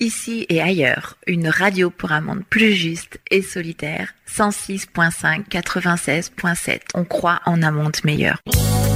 Ici et ailleurs, une radio pour un monde plus juste et solidaire. 106.5, 96.7. On croit en un monde meilleur.